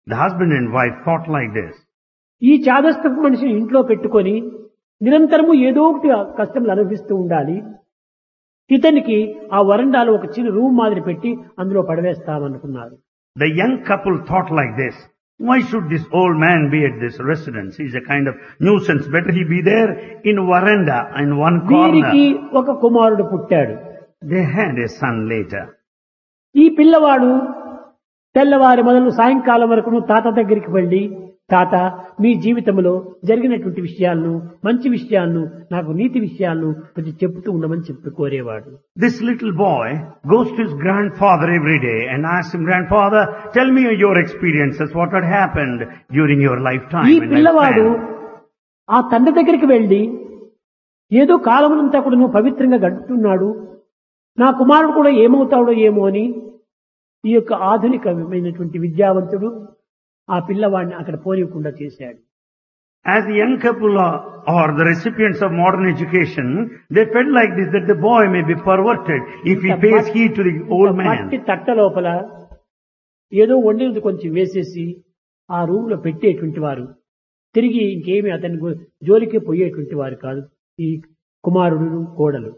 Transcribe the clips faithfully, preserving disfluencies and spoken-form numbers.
The husband and wife thought like this. ఈ చాదస్తపు మనిషిని ఇంట్లో పెట్టుకొని నిరంతరము ఏదో ఒకటి కష్టములు అనుభవిస్తూ ఉండాలి. ఇతనికి ఆ వరండాలో ఒక చిన్న రూమ్ మాదిరి పెట్టి అందులో పడవేస్తామనుకున్నారు. The young couple thought like this. Why should this old man be at this residence? He's a kind of nuisance. Better he be there in veranda in one వీరికి corner. ఒక కుమారుడు పుట్టాడు. They had a son later. ఈ పిల్లవాడు తెల్లవారి మొదలు సాయంకాలం వరకు తాత దగ్గరికి వెళ్లి, తాత మీ జీవితంలో జరిగినటువంటి విషయాలను, మంచి విషయాలను, నాకు నీతి విషయాలను కొంచెం చెప్తూ ఉండమని చెప్పి కోరేవాడు. This little boy goes to his grandfather every day and asks him, Grandfather, tell me your experiences, what had happened during your lifetime. ఈ and పిల్లవాడు lifespan." ఆ తండ్రి దగ్గరికి వెళ్లి ఏదో కాలమునంతా కూడా నువ్వు పవిత్రంగా గడుపుతున్నాడు, నా కుమారుడు కూడా ఏమవుతాడో ఏమో అని ఈ యొక్క ఆధునికమైనటువంటి విద్యావంతుడు ఆ పిల్లవాడిని అక్కడ పోనీయకుండా చేశాడు. As the young couple are, are the recipients of modern education, they felt like this, that the boy may be perverted if he pays heed to the old మట్టి man. తట్ట లోపల ఏదో వండినది కొంచెం వేసేసి ఆ రూమ్ లో పెట్టేటువంటి వారు తిరిగి ఇంకేమి అతని గు- జోలికి పోయేటువంటి వారు కాదు ఈ కుమారుడు కోడలు.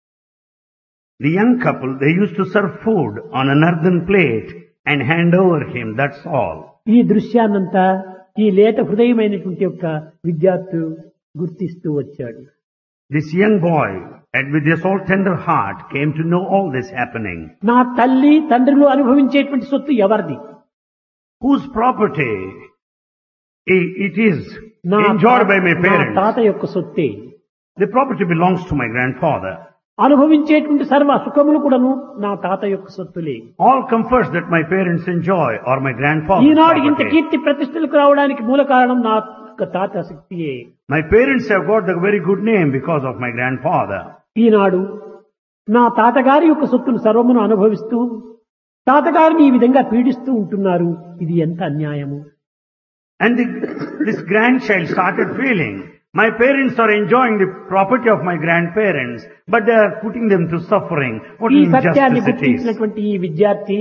The young couple, they used to serve food on an earthen plate and hand over him, that's all. ఈ దృశ్యాన్నంతా ఈ లేత హృదయమైనటువంటి యొక్క విద్యార్థులు గుర్తిస్తూ వచ్చాడు. This young boy, and with his all tender heart, came to know all this happening. నా తల్లి తండ్రులు అనుభవించేటువంటి సొత్తు ఎవరిది? Whose property i- it is నా enjoyed by my నా parents. తాత యొక్క సొత్తే. The property belongs to my grandfather. అనుభవించేటువంటి సర్వ సుఖములు కూడాను నా తాత యొక్క సొత్తులే. All comforts that my parents enjoy are my grandfather's ఈనాడు ఇంత property. కీర్తి ప్రతిష్టలకు రావడానికి మూల కారణం నా యొక్క తాత శక్తియే. My parents have got the very good name because of my grandfather. ఈనాడు నా తాతగారి యొక్క సొత్తును సర్వమును అనుభవిస్తూ తాతగారిని ఈ విధంగా పీడిస్తూ ఉంటున్నారు. ఇది ఎంత అన్యాయము. And the, this grandchild started feeling, my parents are enjoying the property of my grandparents, but they are putting them to suffering. What ఈ an సత్యాన్ని injustice it is. గుర్తించినటువంటి ఈ విద్యార్థి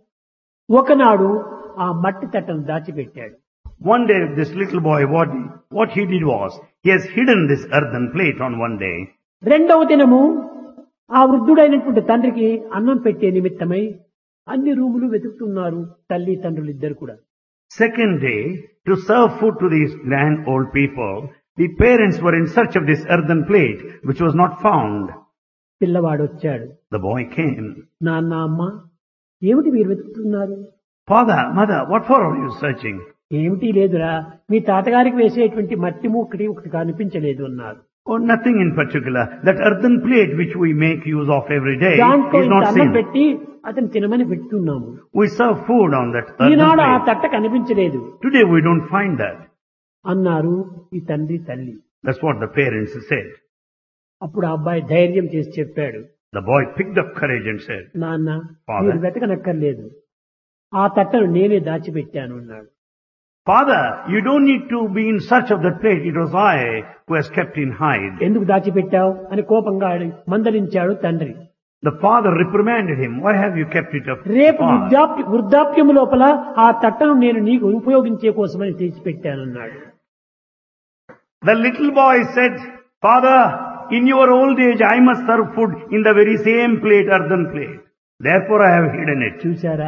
ఒకనాడు ఆ మట్టి తట్టను దాచిపెట్టాడు. One day, this little boy, what, what he did was, he has hidden this earthen plate on one day. రెండవ దినము ఆ వృద్ధుడైనటువంటి తండ్రికి అన్నం పెట్టే నిమిత్తమై అన్ని రూములు వెతుకుతున్నారు తల్లి తండ్రులు ఇద్దరు కూడా. Second day, to serve food to these grand old people, the parents were in search of this earthen plate, which was not found. పిల్లవాడు వచ్చాడు. The boy came. నాన్న అమ్మ ఏమిటి మీరు వెతుకుతున్నారు? Father, mother, what for are you searching? ఏమిటి లేదురా, మీ తాతగారికి వేసేటువంటి మట్టి ఒకటి ఒకటి కనిపించలేదు అన్నారు. Oh, nothing in particular. That earthen plate which we make use of every day దాంట్లో is ఇంత not అన్నం seen. పెట్టి అతను తినమని పెడుతున్నాము. We serve food on that earthen ఈనాడు ఆ plate. తట్ట కనిపించలేదు Today we don't find that. అన్నారు ఈ తండ్రి తల్లి. That's what the parents said. అప్పుడు ఆ అబ్బాయి ధైర్యం చేసి చెప్పాడు, The boy picked up courage and said, నాన్న Father. మీరు వెతకనక్కర్లేదు, ఆ తట్టను నేనే దాచిపెట్టాను అన్నాడు. Father, you don't need to be in search of that plate. It was I who has kept in hide. ఎందుకు దాచిపెట్టావు అని కోపంగా అడి- మందలించాడు తండ్రి. The father reprimanded him. Why have you kept it up? రేపు far?" వృద్ధాప్య వృద్ధాప్యము లోపల ఆ తట్టను నేను నీకు ఉపయోగించే కోసమని తెచ్చిపెట్టానన్నాడు. The little boy said, Father, in your old age I must serve food in the very same plate, earthen plate. Therefore I have hidden it. చూశారా,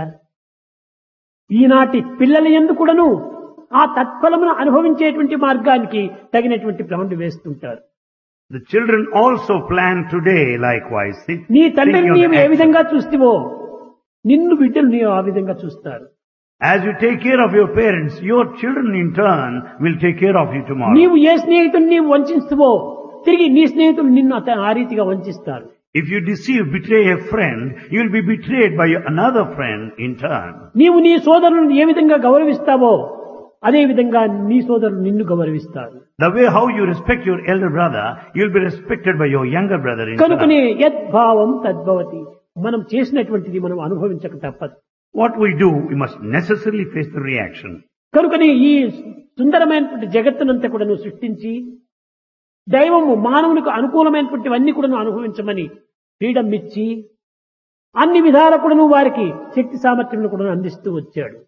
ఈనాటి పిల్లల యందు కూడాను ఆ తత్ఫలమును అనుభవించేటువంటి మార్గానికి తగినటువంటి ప్లాన్లు వేస్తుంటారు. The children also plan today likewise. See, నీ తండ్రిని thinking of నీవు the ఏ action. విధంగా చూస్తావో నిన్ను బిడ్డలు నీవు ఆ విధంగా చూస్తారు. As you take care of your parents, your children in turn will take care of you tomorrow. నీవు ఏ స్నేహితుడిని నీవు వంచిస్తావో తిరిగి నీ స్నేహితులు నిన్ను అత- ఆ రీతిగా వంచిస్తారు. If you deceive, betray a friend, you will be betrayed by another friend in turn. నీవు నీ సోదరులను ఏ విధంగా గౌరవిస్తావో అదే విధంగా నీ సోదరులు నిన్ను గౌరవిస్తారు. The way how you respect your elder brother, you will be respected by your younger brother in కనుకనే turn. యద్భావం తద్భవతి, మనం చేసినటువంటిది మనం అనుభవించక తప్పదు. What we do, we must necessarily face the reaction. కనుకనే ఈ సుందరమైనటువంటి జగత్తునంతా కూడా నువ్వు సృష్టించి దైవము మానవునికి అనుకూలమైనటువంటివన్నీ కూడా నువ్వు అనుభవించమని ఫ్రీడమ్ ఇచ్చి అన్ని విధాల కూడా నువ్వు వారికి శక్తి సామర్థ్యం కూడా అందిస్తూ వచ్చాడు.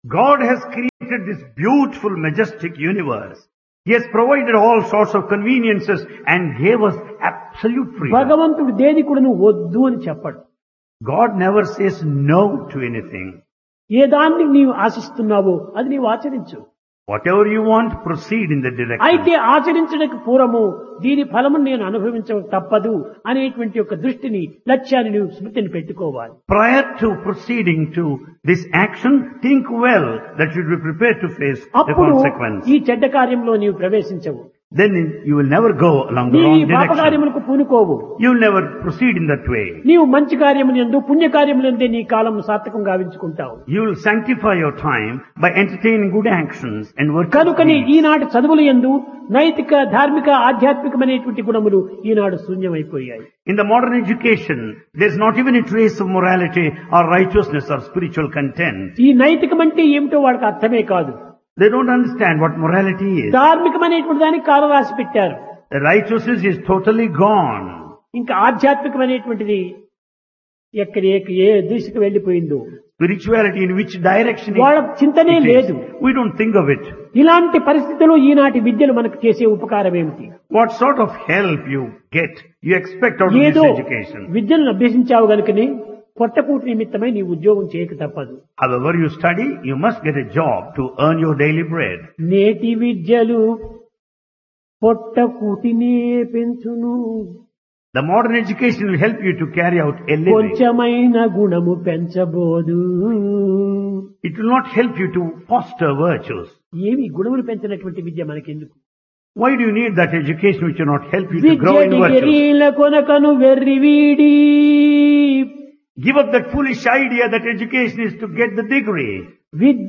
God has created this beautiful, majestic universe. He has provided all sorts of conveniences and gave us absolute freedom. భగవంతుడు దేని కూడా నువ్వు వద్దు అని చెప్పడు. God never says no to anything. ఏ దాన్ని నీవు ఆశిస్తున్నావో అది నీవు ఆచరించు. Whatever you want, proceed in that direction. అయితే ఆచరించడానికి పూర్వము దీని ఫలము నేను అనుభవించక తప్పదు అనేటువంటి ఒక దృష్టిని, లక్ష్యాన్ని నీవు స్మృతిని పెట్టుకోవాలి. Prior to proceeding to this action, think well that you should be prepared to face the అప్పుడు consequence. ఈ చెడ్డ కార్యంలో నీవు ప్రవేశించవు. Then you will never go along the నీ wrong పాప direction. కార్యములకు పూనుకోవు. You will never proceed in that way. నీవు మంచి కార్యములందు పుణ్య కార్యములందే నీ కాలం సార్థకం గావించుకుంటావు. You will sanctify your time by entertaining good actions and working. కనుకని ఈనాటి చదువుల యందు నైతిక, ధార్మిక, ఆధ్యాత్మికమైనటువంటి గుణములు ఈనాడు శూన్యమైపోయాయి. In the modern education, there is not even a trace of morality or righteousness or spiritual content. ఈ నైతికం అంటే ఏమిటో వాళ్ళకి అర్థమే కాదు. They don't understand what morality is. ధార్మికమైనటువంటి దానికి కాలం రాసి పెట్టారు. The righteousness is totally gone. ఇంకా ఆధ్యాత్మికమైనటువంటిది ఎక్కడ ఏ- ఏ దిశకు వెళ్లిపోయిందో Spirituality in which direction వాళ్ళ చింతనే it లేదు. is. We don't think of it. ఇలాంటి పరిస్థితుల్లో ఈనాటి విద్యలు మనకు చేసే ఉపకారం ఏమిటి? What sort of help you get, you expect out of ఏదో this education. విద్యలను అభ్యసించావు గనుకని పొట్టపూటి నిమిత్తమై నీ ఉద్యోగం చేయక తప్పదు. However you study, you must get a job to earn your daily bread. నేటి విద్యలు పొట్టకూటినే పెంచును, The modern education will help you to carry out a living. కొంచెమైన గుణము పెంచబోదు. It will not help you to foster virtues. ఏమి గుణములు పెంచినటువంటి విద్య మనకెందుకు? Why do you need that education which will not help you to grow in Vidya virtues? డిగ్రీల కొనకను వెర్రివీడి. Give up that foolish idea that education is to get the degree. Vidya